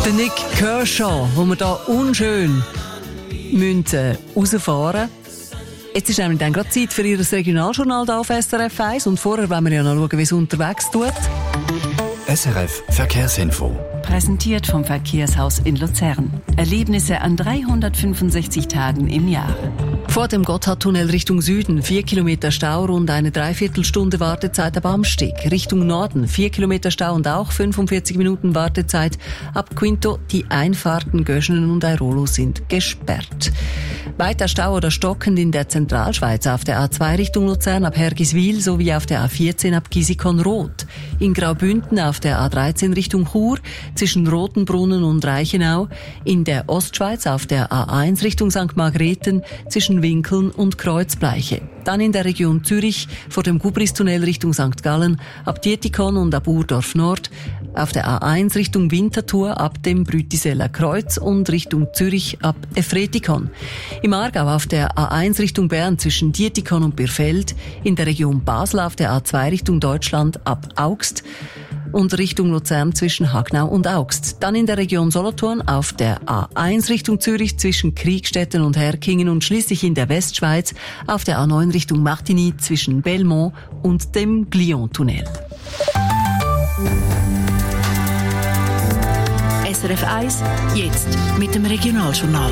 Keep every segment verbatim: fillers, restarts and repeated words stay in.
Der Nick Kershaw, wo wir hier unschön müssen, äh, rausfahren müssen. Jetzt ist nämlich dann gerade Zeit für Ihr Regionaljournal hier auf S R F eins. Und vorher wollen wir ja noch schauen, wie es unterwegs tut. S R F Verkehrsinfo. Präsentiert vom Verkehrshaus in Luzern. Erlebnisse an dreihundertfünfundsechzig Tagen im Jahr. Vor dem Gotthardtunnel Richtung Süden vier Kilometer Stau, rund eine Dreiviertelstunde Wartezeit ab Amsteg. Richtung Norden vier Kilometer Stau und auch fünfundvierzig Minuten Wartezeit ab Quinto. Die Einfahrten Göschenen und Airolo sind gesperrt. Weiter Stau oder stockend in der Zentralschweiz auf der A zwei Richtung Luzern ab Hergiswil sowie auf der A vierzehn ab Gisikon-Rot. In Graubünden auf der A dreizehn Richtung Chur zwischen Rotenbrunnen und Reichenau. In der Ostschweiz auf der A eins Richtung Sankt Margrethen zwischen Winkeln und Kreuzbleiche. Dann in der Region Zürich vor dem Gubristunnel Richtung Sankt Gallen ab Dietikon und ab Urdorf Nord. Auf der A eins Richtung Winterthur ab dem Brütiseller Kreuz und Richtung Zürich ab Efretikon. Im Aargau auf der A eins Richtung Bern zwischen Dietikon und Birfeld. In der Region Basel auf der A zwei Richtung Deutschland ab Augst und Richtung Luzern zwischen Hagnau und Augst. Dann in der Region Solothurn auf der A eins Richtung Zürich zwischen Kriegstetten und Herkingen und schließlich in der Westschweiz auf der A neun Richtung Martigny zwischen Belmont und dem Glion-Tunnel. S R F eins, jetzt mit dem Regionaljournal.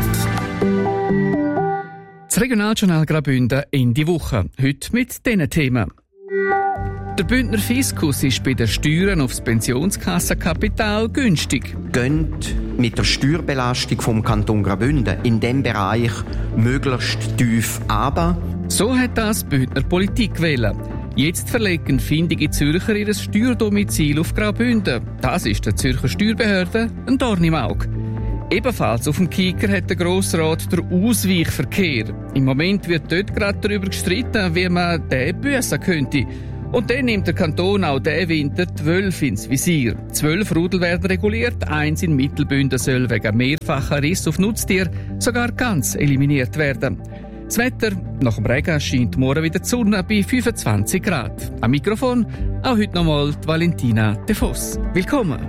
Das Regionaljournal Graubünden Ende Woche. Heute mit diesen Themen. Der Bündner Fiskus ist bei den Steuern aufs Pensionskassenkapital günstig. Gönnt mit der Steuerbelastung vom Kanton Graubünden in diesem Bereich möglichst tief runter. So hat das die Bündner Politik gewählt. Jetzt verlegen findige Zürcher ihr Steuerdomizil auf Graubünden. Das ist der Zürcher Steuerbehörde ein Dorn im Auge. Ebenfalls auf dem Kicker hat der Grossrat der Ausweichverkehr. Im Moment wird dort gerade darüber gestritten, wie man den büssen könnte. Und dann nimmt der Kanton auch diesen Winter zwölf ins Visier. Zwölf Rudel werden reguliert, eins in Mittelbünden soll wegen mehrfacher Riss auf Nutztier sogar ganz eliminiert werden. Das Wetter, nach dem Regen scheint morgen wieder die Sonne bei fünfundzwanzig Grad. Am Mikrofon auch heute nochmal die Valentina De Voss. Willkommen!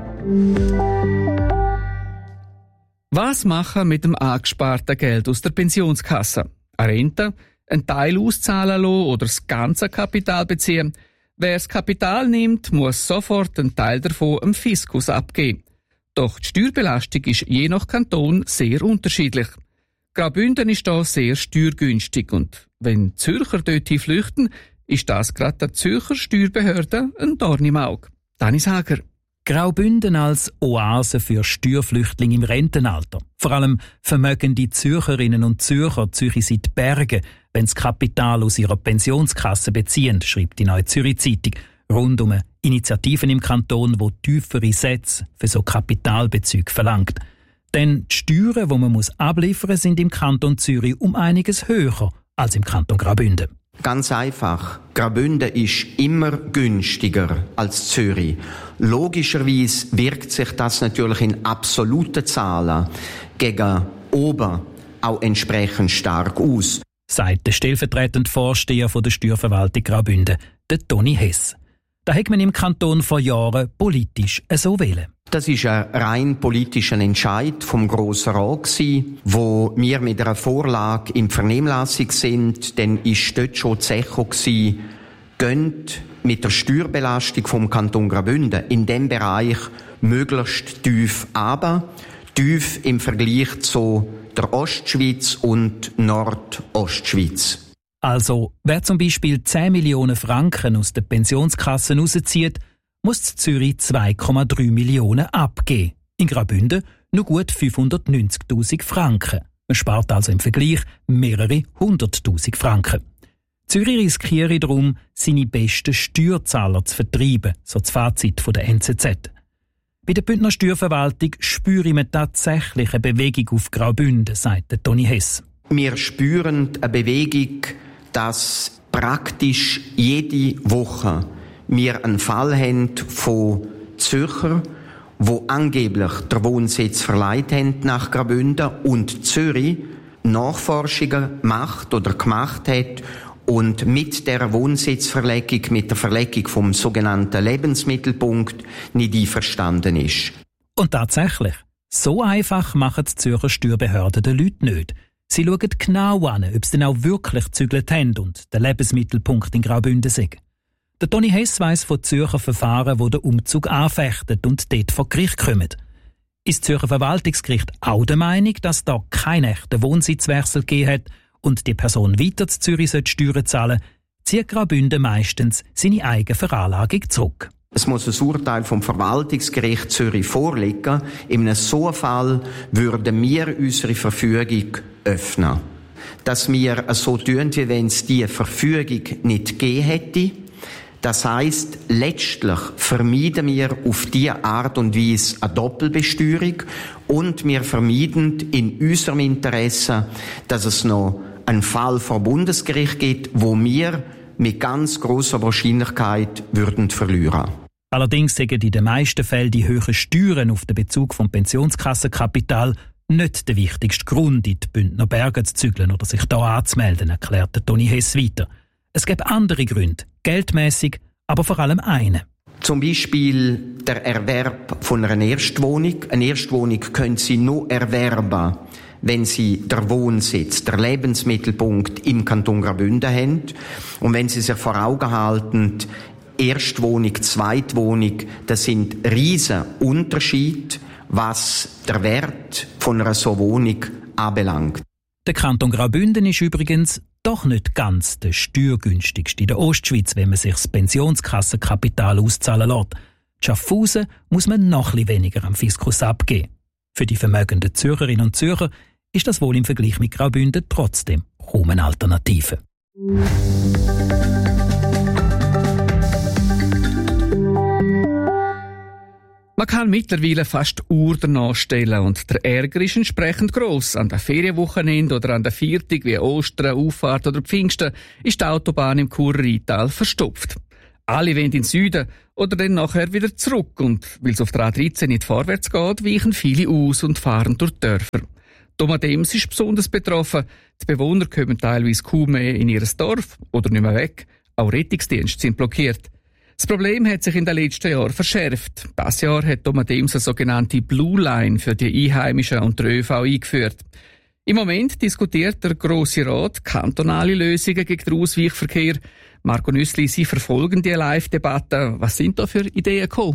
Was machen mit dem angesparten Geld aus der Pensionskasse? Eine Rente, einen Teil auszahlen lassen oder das ganze Kapital beziehen? Wer das Kapital nimmt, muss sofort einen Teil davon dem Fiskus abgeben. Doch die Steuerbelastung ist je nach Kanton sehr unterschiedlich. Graubünden ist hier sehr steuergünstig und wenn Zürcher dorthin flüchten, ist das gerade der Zürcher Steuerbehörde ein Dorn im Auge. Danis Hager. Graubünden als Oase für Steuerflüchtlinge im Rentenalter. Vor allem vermögende Zürcherinnen und Zürcher ziehen sie die Berge, wenn sie Kapital aus ihrer Pensionskasse beziehen, schreibt die Neue Zürich Zeitung, rund um Initiativen im Kanton, die tiefere Sätze für so Kapitalbezüge verlangt. Denn die Steuern, die man muss abliefern muss, sind im Kanton Zürich um einiges höher als im Kanton Graubünden. Ganz einfach. Graubünden ist immer günstiger als Zürich. Logischerweise wirkt sich das natürlich in absoluten Zahlen gegen oben auch entsprechend stark aus, sagt der stellvertretende Vorsteher der Steuerverwaltung Graubünden, der Toni Hess. Da hat man im Kanton vor Jahren politisch so wählen. Das ist ein rein politischer Entscheid vom Grossen Rat gsi, wo wir mit einer Vorlage in Vernehmlassung sind. Dann ist dort schon das Echo gsi, gönnt mit der Steuerbelastung vom Kanton Graubünden in dem Bereich möglichst tief runter, tief im Vergleich zu der Ostschweiz und Nordostschweiz. Also, wer zum Beispiel zehn Millionen Franken aus der Pensionskasse rauszieht, muss Zürich zwei Komma drei Millionen abgeben. In Graubünden nur gut fünfhundertneunzigtausend Franken. Man spart also im Vergleich mehrere hunderttausend Franken. Zürich riskiere darum, seine besten Steuerzahler zu vertreiben, so das Fazit von der N Z Z. Bei der Bündner Steuerverwaltung spüre man tatsächlich eine Bewegung auf Graubünden, sagt der Toni Hess. Wir spüren eine Bewegung, dass praktisch jede Woche wir einen Fall haben von Zürcher, wo angeblich der Wohnsitz verleiht haben nach Graubünden und Zürich Nachforschungen macht oder gemacht hat und mit der Wohnsitzverlegung, mit der Verlegung vom sogenannten Lebensmittelpunkt nicht einverstanden ist. Und tatsächlich, so einfach machen die Zürcher Steuerbehörden den Leuten nicht. Sie schauen genau an, ob sie denn auch wirklich gezügelt haben und der Lebensmittelpunkt in Graubünden sei. Der Toni Hess weiss von Zürcher Verfahren, wo der Umzug anfechtet und dort vor Gericht kommen. Ist das Zürcher Verwaltungsgericht auch der Meinung, dass da kein echter Wohnsitzwechsel gegeben hat und die Person weiter zu Zürich Steuern zahlen sollte, zieht Graubünden meistens seine eigene Veranlagung zurück. Es muss ein Urteil vom Verwaltungsgericht Zürich vorliegen. In einem solchen Fall würden wir unsere Verfügung öffnen. Dass wir so tun, wie wenn es diese Verfügung nicht gegeben hätte. Das heisst, letztlich vermeiden wir auf diese Art und Weise eine Doppelbesteuerung und wir vermeiden in unserem Interesse, dass es noch einen Fall vor Bundesgericht gibt, wo wir mit ganz grosser Wahrscheinlichkeit würden verlieren. Allerdings sagen in den meisten Fällen die hohen Steuern auf den Bezug vom Pensionskassenkapital nicht der wichtigste Grund, in die Bündner Berge zu zügeln oder sich da anzumelden, erklärt Toni Hess weiter. Es gibt andere Gründe, geldmässig, aber vor allem einen. Zum Beispiel der Erwerb von einer Erstwohnung. Eine Erstwohnung können Sie nur erwerben, wenn Sie der Wohnsitz, der Lebensmittelpunkt im Kanton Graubünden haben. Und wenn Sie sich vor Augen halten, Erstwohnung, Zweitwohnung, das sind riesen Unterschiede, was der Wert von einer so Wohnung anbelangt. Der Kanton Graubünden ist übrigens doch nicht ganz der steuergünstigste in der Ostschweiz, wenn man sich das Pensionskassenkapital auszahlen lässt. In Schaffhausen muss man noch etwas weniger am Fiskus abgeben. Für die vermögenden Zürcherinnen und Zürcher ist das wohl im Vergleich mit Graubünden trotzdem kaum eine Alternative. Man kann mittlerweile fast Uhr danach stellen und der Ärger ist entsprechend gross. An der Ferienwochenende oder an der Viertig wie Ostern, Auffahrt oder Pfingsten ist die Autobahn im Churer Rheintal verstopft. Alle wollen in den Süden oder dann nachher wieder zurück und weil es auf der A dreizehn nicht vorwärts geht, weichen viele aus und fahren durch die Dörfer. Domadems ist besonders betroffen. Die Bewohner kommen teilweise kaum mehr in ihr Dorf oder nicht mehr weg. Auch Rettungsdienste sind blockiert. Das Problem hat sich in den letzten Jahren verschärft. Dieses Jahr hat Domadems eine sogenannte Blue Line für die Einheimischen und den ÖV eingeführt. Im Moment diskutiert der Grosse Rat kantonale Lösungen gegen den Ausweichverkehr. Marco Nüssli, Sie verfolgen die Live-Debatte. Was sind da für Ideen gekommen?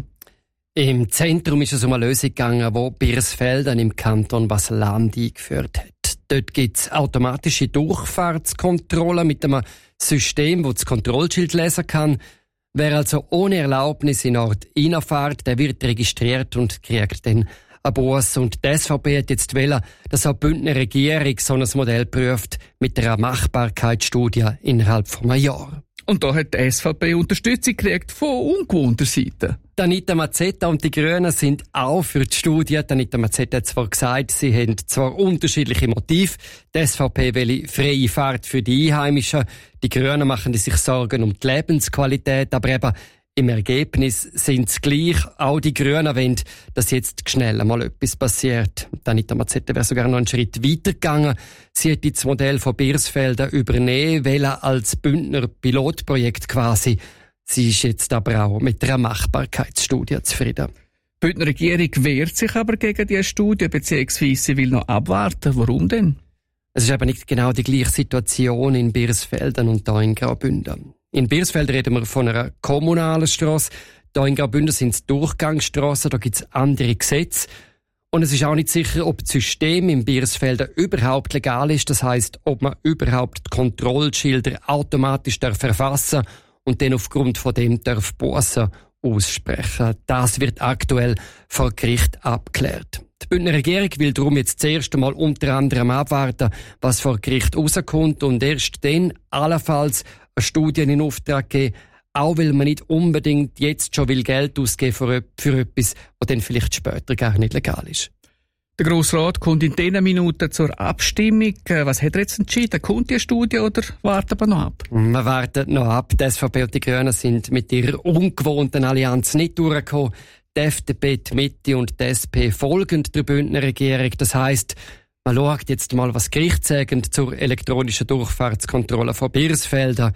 Im Zentrum ist es um eine Lösung gegangen, die Birsfelden im Kanton Basel-Land eingeführt hat. Dort gibt es automatische Durchfahrtskontrollen mit einem System, das das Kontrollschild lesen kann. Wer also ohne Erlaubnis in Ort reinfährt, der wird registriert und kriegt dann einen Bus. Und die S V P hat jetzt wollen, dass auch die Bündner Regierung so ein Modell prüft mit einer Machbarkeitsstudie innerhalb von einem Jahr. Und da hat die S V P Unterstützung gekriegt von ungewohnter Seite. Anita Mazzetta und die Grünen sind auch für die Studie. Anita Mazzetta hat zwar gesagt, sie haben zwar unterschiedliche Motive. Die S V P will freie Fahrt für die Einheimischen. Die Grünen machen sich Sorgen um die Lebensqualität. Aber eben im Ergebnis sind es gleich. Auch die Grünen wollen, dass jetzt schnell einmal etwas passiert. Anita Mazzetta wäre sogar noch einen Schritt weiter gegangen. Sie hat das Modell von Birsfelden übernehmen wollen als Bündner Pilotprojekt quasi. Sie ist jetzt aber auch mit einer Machbarkeitsstudie zufrieden. Die Bündner Regierung wehrt sich aber gegen diese Studie, beziehungsweise sie will noch abwarten. Warum denn? Es ist aber nicht genau die gleiche Situation in Birsfelden und hier in Graubünden. In Birsfelden reden wir von einer kommunalen Strasse. Hier in Graubünden sind es Durchgangsstrassen, da gibt es andere Gesetze. Und es ist auch nicht sicher, ob das System in Birsfelden überhaupt legal ist. Das heisst, ob man überhaupt die Kontrollschilder automatisch verfassen darf und dann aufgrund von dem darf Bussen aussprechen. Das wird aktuell vor Gericht abgeklärt. Die Bündner Regierung will darum jetzt das erste Mal unter anderem abwarten, was vor Gericht rauskommt und erst dann allenfalls eine Studie in Auftrag geben, auch weil man nicht unbedingt jetzt schon will Geld ausgeben für, für etwas, das dann vielleicht später gar nicht legal ist. Der Grosse Rat kommt in diesen Minuten zur Abstimmung. Was hat er jetzt entschieden? Kommt die Studie oder warten wir noch ab? Wir warten noch ab. Die S V P und die Grünen sind mit ihrer ungewohnten Allianz nicht durchgekommen. Die F D P, die Mitte und die S P folgen der Bündner Regierung. Das heisst, man schaut jetzt mal, was Gericht sagen zur elektronischen Durchfahrtskontrolle von Birsfelden.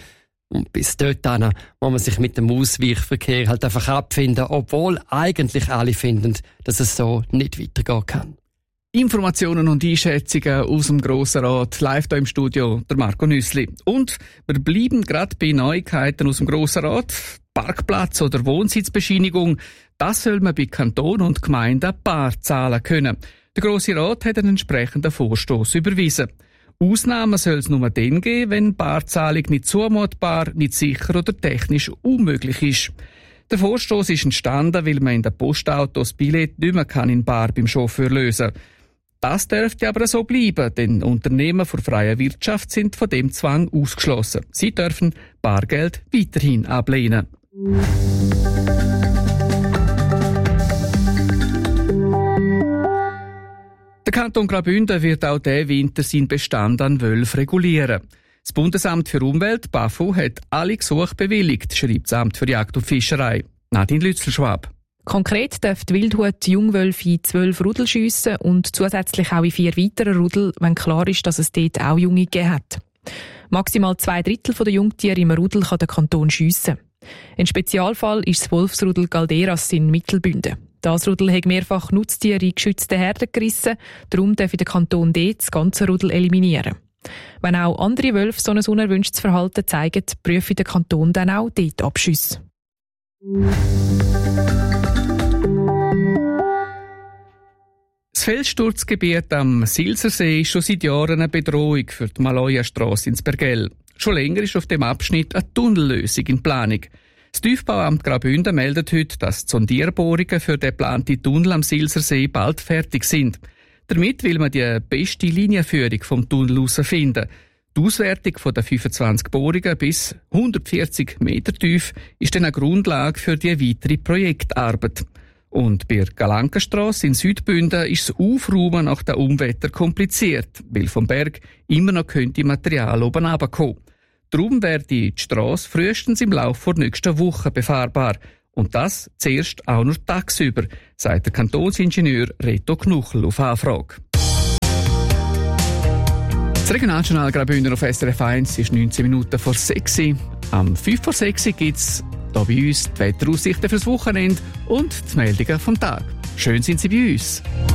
Und bis dorthin muss man sich mit dem Ausweichverkehr halt einfach abfinden, obwohl eigentlich alle finden, dass es so nicht weitergehen kann. Informationen und Einschätzungen aus dem Grossen Rat, live hier im Studio, der Marco Nüssli. Und wir bleiben gerade bei Neuigkeiten aus dem Grossen Rat. Parkplatz- oder Wohnsitzbescheinigung, das soll man bei Kanton und Gemeinden bar zahlen können. Der Grosse Rat hat einen entsprechenden Vorstoss überwiesen. Ausnahmen soll es nur dann geben, wenn Barzahlung nicht zumutbar, nicht sicher oder technisch unmöglich ist. Der Vorstoss ist entstanden, weil man in den Postautos Billett nicht mehr kann in Bar beim Chauffeur lösen kann. Das dürfte aber so bleiben, denn Unternehmen der freien Wirtschaft sind von dem Zwang ausgeschlossen. Sie dürfen Bargeld weiterhin ablehnen. Der Kanton Graubünden wird auch diesen Winter seinen Bestand an Wölfen regulieren. Das Bundesamt für Umwelt, B A F U, hat alle Gesuche bewilligt, schreibt das Amt für Jagd und Fischerei. Nadine Lützelschwab. Konkret darf die Wildhut Jungwölfe in zwölf Rudel schiessen und zusätzlich auch in vier weitere Rudel, wenn klar ist, dass es dort auch Junge gegeben hat. Maximal zwei Drittel der Jungtiere im Rudel kann der Kanton schiessen. Ein Spezialfall ist das Wolfsrudel Galderas in Mittelbünden. Das Rudel hat mehrfach Nutztiere in geschützte Herden gerissen, darum darf der Kanton dort das ganze Rudel eliminieren. Wenn auch andere Wölfe so ein unerwünschtes Verhalten zeigen, prüfe der Kanton dann auch dort Abschüsse. Das Felssturzgebiet am Silsersee ist schon seit Jahren eine Bedrohung für die Maloja-Strasse ins Bergell. Schon länger ist auf dem Abschnitt eine Tunnellösung in Planung. Das Tiefbauamt Graubünden meldet heute, dass die Sondierbohrungen für den geplanten Tunnel am Silsersee bald fertig sind. Damit will man die beste Linienführung vom Tunnel herausfinden. Die Auswertung der fünfundzwanzig Bohrungen bis hundertvierzig Meter tief ist dann eine Grundlage für die weitere Projektarbeit. Und bei der Galankenstrasse in Südbünden ist das Aufräumen nach dem Unwetter kompliziert, weil vom Berg immer noch könnte Material oben runterkommen. Darum werde die Strasse frühestens im Laufe der nächsten Woche befahrbar. Und das zuerst auch nur tagsüber, sagt der Kantonsingenieur Reto Knuchel auf Anfrage. Das Regionaljournal Graubünden auf S R F eins ist neunzehn Minuten vor sechs. Am fünf vor sechs gibt es hier bei uns die Wetteraussichten fürs Wochenende und die Meldungen vom Tag. Schön sind Sie bei uns.